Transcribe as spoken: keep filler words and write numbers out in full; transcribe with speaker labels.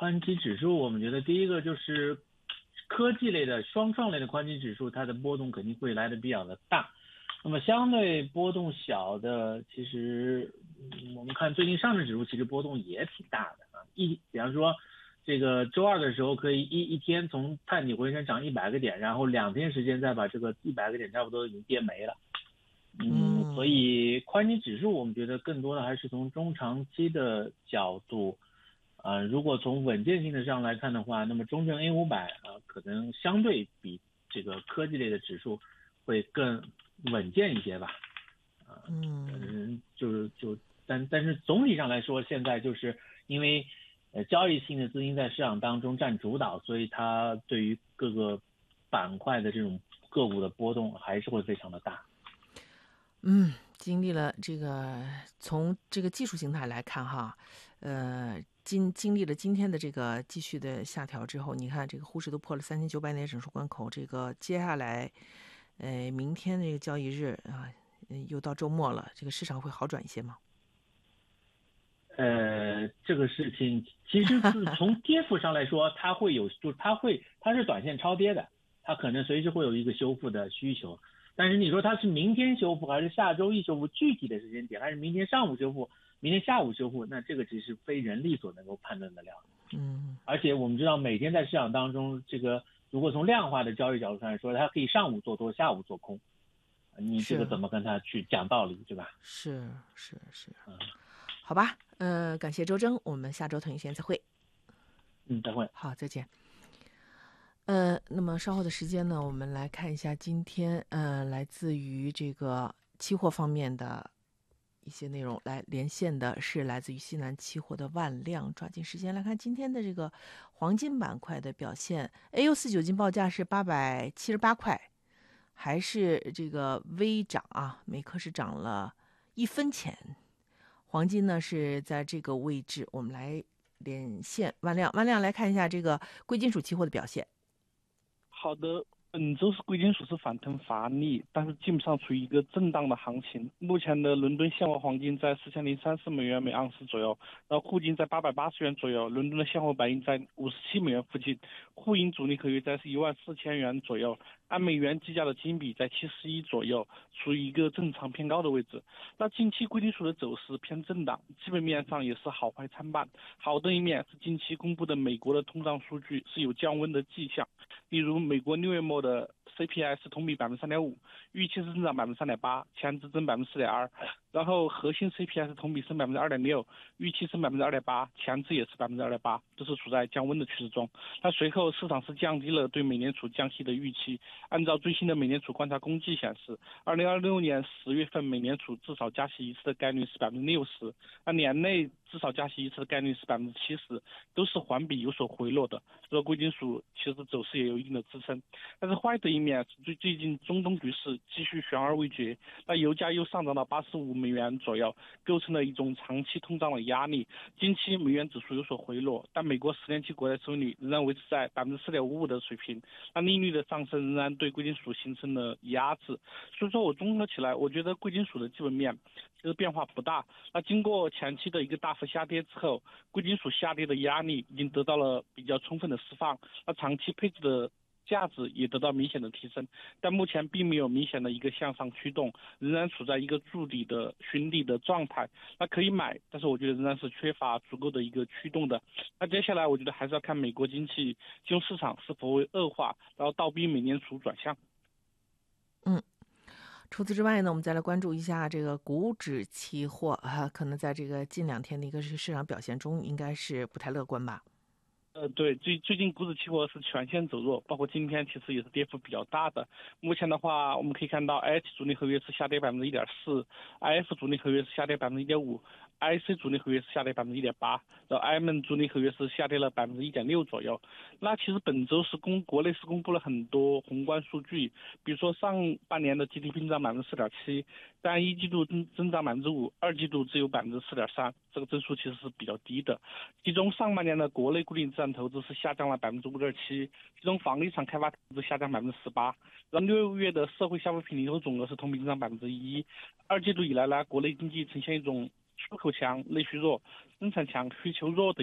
Speaker 1: 宽基指数，我们觉得第一个就是科技类的双创类的宽基指数，它的波动肯定会来的比较的大。那么相对波动小的，其实我们看最近上证指数其实波动也挺大的啊。一比方说这个周二的时候可以一一天从探底回升涨一百个点，然后两天时间再把这个一百个点差不多已经跌没了。嗯，所以宽基指数我们觉得更多的还是从中长期的角度，呃，如果从稳健性的上来看的话，那么中证 A 五百啊，可能相对比这个科技类的指数会更稳健一些吧。啊、呃，嗯，就是就但但是总体上来说，现在就是因为呃交易性的资金在市场当中占主导，所以它对于各个板块的这种个股的波动还是会非常的大。
Speaker 2: 嗯，经历了这个，从这个技术形态来看哈，呃，经经历了今天的这个继续的下调之后，你看这个沪指都破了三千九百点整数关口，这个接下来，呃，明天这个交易日啊，又到周末了，这个市场会好转一些吗？
Speaker 1: 呃，这个事情其实是从跌幅上来说，它会有，就是它会，它是短线超跌的，它可能随时会有一个修复的需求。但是你说它是明天修复还是下周一修复，具体的时间点还是明天上午修复，明天下午修复，那这个其实非人力所能够判断得了。
Speaker 2: 嗯，
Speaker 1: 而且我们知道每天在市场当中，这个如果从量化的交易角度上来说，它可以上午做多，下午做空，你这个
Speaker 2: 是
Speaker 1: 怎么跟他去讲道理，对吧？
Speaker 2: 是是是，好吧，呃，感谢周征，我们下周同一时间再会。
Speaker 1: 嗯，再会。
Speaker 2: 好，再见。呃，那么稍后的时间呢，我们来看一下今天呃来自于这个期货方面的一些内容。来连线的是来自于西南期货的万亮，抓紧时间来看今天的这个黄金板块的表现。A 六四九金报价是八百七十八块，还是这个微涨啊，每克是涨了一分钱。黄金呢是在这个位置，我们来连线万亮，万亮来看一下这个贵金属期货的表现。
Speaker 3: 好的，本周是贵金属是反弹乏力，但是基本上处于一个震荡的行情。目前的伦敦现货黄金在四千零三十美元每盎司左右，然后沪金在八百八十元左右，伦敦的现货白银在五十七美元附近，沪银主力合约在一万四千元左右，按美元计价的金比在七十一左右，处于一个正常偏高的位置。那近期贵金属的走势偏震荡，基本面上也是好坏参半。好的一面是近期公布的美国的通胀数据是有降温的迹象。例如，美国六月末的 C P I 是同比百分之三点五，预期是增长百分之三点八，前值增百分之四点二。然后核心 C P I 是同比升百分之二点六，预期升百分之二点八，前值也是百分之二点八，这是处在降温的趋势中。那随后市场是降低了对美联储降息的预期。按照最新的美联储观察公记显示，二零二六年十月份美联储至少加息一次的概率是百分之六十，那年内至少加息一次的概率是百分之七十，都是环比有所回落的。所以贵金属其实走势也有一定的支撑。但是坏的一面是最最近中东局势继续悬而未决，那油价又上涨到八十五美元左右，构成了一种长期通胀的压力。近期美元指数有所回落，但美国十年期国债收益率仍然维持在百分之四点五五的水平，那利率的上升仍然对贵金属形成了压制。所以说我综合起来，我觉得贵金属的基本面其实变化不大。那经过前期的一个大幅下跌之后，贵金属下跌的压力已经得到了比较充分的释放，那长期配置的价值也得到明显的提升，但目前并没有明显的一个向上驱动，仍然处在一个筑底的寻底的状态。那可以买，但是我觉得仍然是缺乏足够的一个驱动的。那接下来我觉得还是要看美国经济金融市场是否会恶化，然后倒逼美联储转向。
Speaker 2: 嗯。除此之外呢，我们再来关注一下这个股指期货啊，可能在这个近两天的一个市场表现中，应该是不太乐观吧。
Speaker 3: 呃，对，最最近股指期货是全线走弱，包括今天其实也是跌幅比较大的。目前的话，我们可以看到 I H 主力合约是下跌百分之一点四 ，I F 主力合约是下跌百分之一点五 ，I C 主力合约是下跌百分之一点八，然后 I M 主力合约是下跌了百分之一点六左右。那其实本周是公国内是公布了很多宏观数据，比如说上半年的 G D P 增长百分之四点七，但一季度增增长百分之五，二季度只有百分之四点三，这个增速其实是比较低的。其中上半年的国内固定资产投资是下降了百分之五点七，其中房地产开发投资下降百分之十八。然后六月的社会消费品零售总额是同比增长百分之一。二季度以来呢，国内经济呈现一种出口强、内需弱、生产强、需求弱的